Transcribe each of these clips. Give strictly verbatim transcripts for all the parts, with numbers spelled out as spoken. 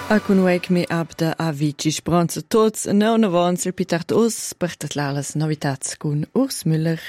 A connuec mi abda a vici spronza tots, non avons il pitart us per tatlar las novitats con Urs Müller.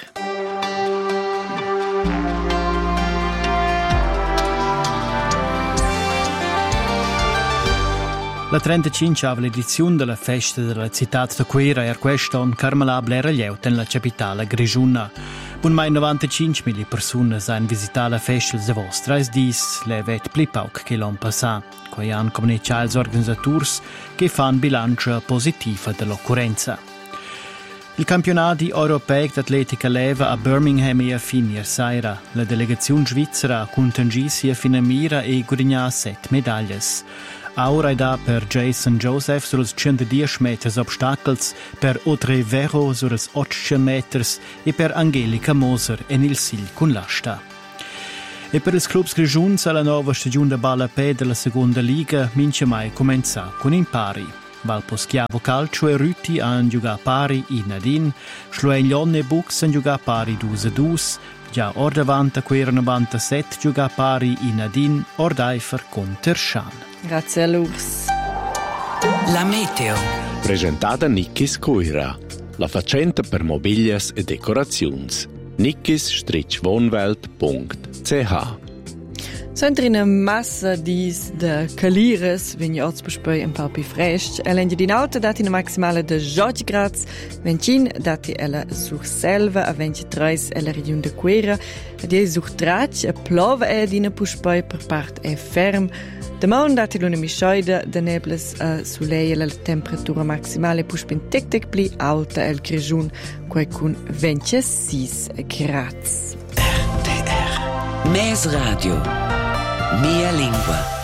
La trentacinquava edizione della festa della città de Quera er queston carmelabla era lieut nella capitale grigiuna. Bun mai novantacinque mila persone hanno visitato la festa de vostra es dis levet pli pauc che l'on passà. Quei han comunicato als organisators che fan bilancia positiva dell'occorrenza. Il campionato europeo d'atletica leva a Birmingham e a fine sera. La delegazione svizzera ha contangisi a fine mira e guadagna sette medaglie. Aura da per Jason Joseph sulle centodieci metri obstacles, per Audrey Vero sulle ottocento metri e per Angelica Moser en il sil con l'asta. E per i clubs grigiuns alla nuova stagione da balla pe della seconda liga mince mai comincia con impari. Valposchiavo Calcio e Rüti han giocato pari in Nadin, Schlueglion e Bux han giocato pari due a due, già or davanti a quella novantasette giocato pari in Nadin, Ordeifer con Terschan. Grazie a Lurs. La meteo. Presentata Nickis Coira, la facenta per mobilias e decorazions. nickis wohnwelt punkt c h. Sunt in una massa dis de calires, vegn oz bespei un po' più fresh. Ellen di nauta dati una maximale de dodici gradi, vencin dati ella sur selva a ventitré ella regione de Quera, ed è sur trac a plova ed in puspei per part è ferm. Demon dati luna mischoida de nebles a soleil la temperatura maximale puspin tic tic pli alta el grigiun, quai cun ventisei gradi. R T R Mes Radio. Mia lingua.